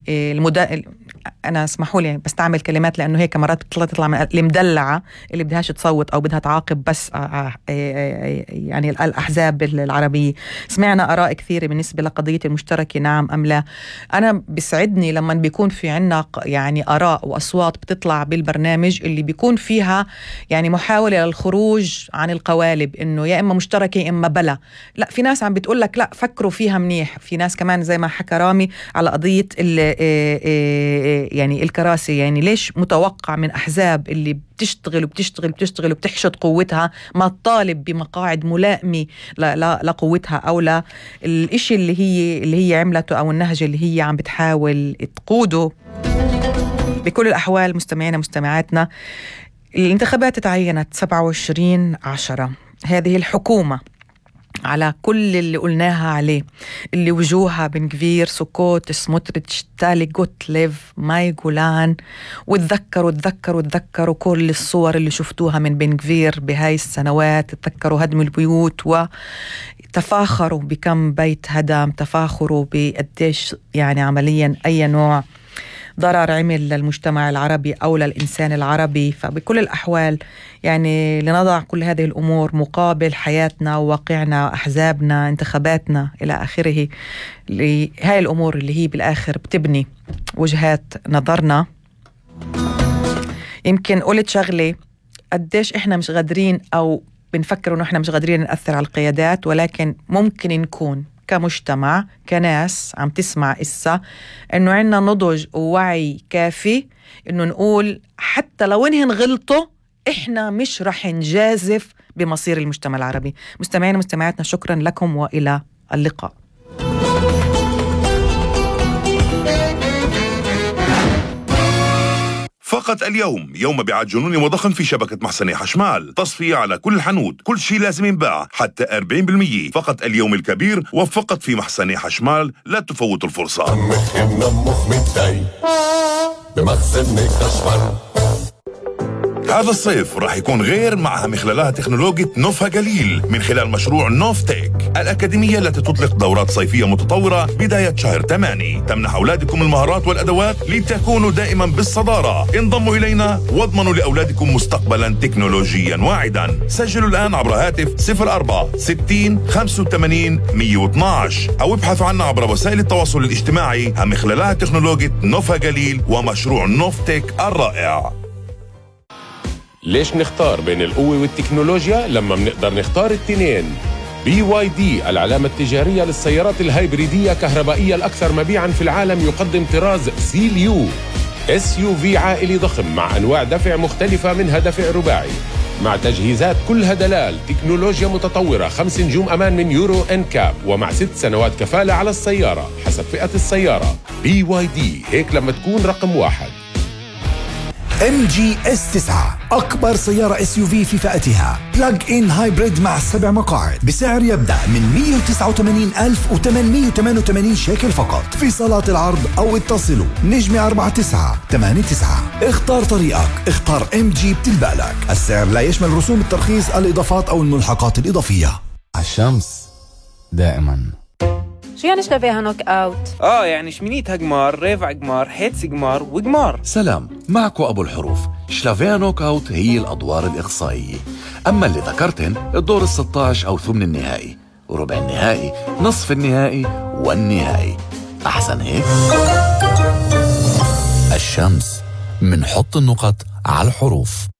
أنا اسمحوا لي بستعمل كلمات لأنه هيك مرات بتطلع من المدلعة اللي بدهاش تصوت أو بدها تعاقب بس يعني الأحزاب العربية. سمعنا آراء كثيرة بالنسبة لقضية المشتركة نعم أم لا. أنا بسعدني لما بيكون في عنا يعني آراء وأصوات بتطلع بالبرنامج اللي بيكون فيها يعني محاولة للخروج عن القوالب، إنه يا إما مشتركة يا إما بلا. لا، في ناس عم بتقول لك لا فكروا فيها منيح. في ناس كمان زي ما حكى رامي على قضية يعني الكراسي، يعني ليش متوقع من أحزاب اللي بتشتغل وبتحشد قوتها ما تطالب بمقاعد ملائمة لقوتها أو للإشي اللي هي عملته أو النهج اللي هي عم بتحاول تقوده. بكل الأحوال مستمعينا مستمعاتنا، الانتخابات تعينت 27/10. هذه الحكومة على كل اللي قلناها عليه، اللي وجوهها بن غفير، سكوت، سموتريتش، تالي جوتليف، ماي جولان، وتذكروا كل الصور اللي شفتوها من بن غفير بهاي السنوات. تذكروا هدم البيوت وتفاخروا بكم بيت هدم، تفاخروا بقديش يعني عمليا أي نوع ضرر عمل للمجتمع العربي أو للإنسان العربي. فبكل الأحوال يعني لنضع كل هذه الأمور مقابل حياتنا وواقعنا، أحزابنا، انتخاباتنا إلى آخره، لهاي الأمور اللي هي بالآخر بتبني وجهات نظرنا. يمكن قلت شغلة قديش إحنا مش قادرين أو بنفكر إنه إحنا مش قادرين نأثر على القيادات، ولكن ممكن نكون كمجتمع كناس عم تسمع إسا إنه عنا نضج ووعي كافي إنه نقول حتى لو إنهن غلطوا إحنا مش رح نجازف بمصير المجتمع العربي. مستمعين ومستمعاتنا، شكرا لكم وإلى اللقاء. فقط اليوم، يوم مبيعات جنوني وضخم في شبكة محسني حشمال، تصفية على كل الحانوت، كل شيء لازم ينباع حتى 40%. فقط اليوم الكبير وفقط في محسني حشمال، لا تفوت الفرصة. هذا الصيف راح يكون غير معها مخللها تكنولوجيا نوفا جليل من خلال مشروع نوف تيك، الأكاديمية التي تطلق دورات صيفية متطورة بداية شهر 8 تمنح أولادكم المهارات والأدوات لتكونوا دائما بالصدارة. انضموا إلينا واضمنوا لأولادكم مستقبلا تكنولوجيا واعدا. سجلوا الآن عبر هاتف 04 60 85 112 أو ابحثوا عنا عبر وسائل التواصل الاجتماعي. مخللها تكنولوجيا نوفا جليل ومشروع نوف تيك الرائع. ليش نختار بين القوة والتكنولوجيا لما بنقدر نختار التنين؟ BYD العلامة التجارية للسيارات الهايبريدية كهربائية الأكثر مبيعاً في العالم، يقدم طراز سيليو SUV عائلي ضخم مع أنواع دفع مختلفة، منها دفع رباعي مع تجهيزات كلها دلال، تكنولوجيا متطورة، 5 نجوم أمان من يورو NCAP، ومع 6 سنوات كفالة على السيارة حسب فئة السيارة. BYD، هيك لما تكون رقم 1. MG S9 أكبر سيارة SUV في فئتها، بلاج إن هايبريد مع 7 مقاعد، بسعر يبدأ من 189,888 شيكل فقط في صالات العرض، أو اتصلوا نجمة 4989. اختار طريقك، اختار MG بتلبق لك. السعر لا يشمل رسوم الترخيص، الإضافات أو الملحقات الإضافية. الشمس دائما. شو يعني شلفيها نوك اوت؟ يعني شمينيتها قمار، ريفع قمار، هيتس قمار وقمار. سلام، معكو أبو الحروف. شلافيها نوك اوت هي الأدوار الإقصائية، أما اللي ذكرتن الدور 16 أو ثمن النهائي وربع النهائي، نصف النهائي والنهائي. أحسن هيك؟ الشمس، منحط النقط على الحروف.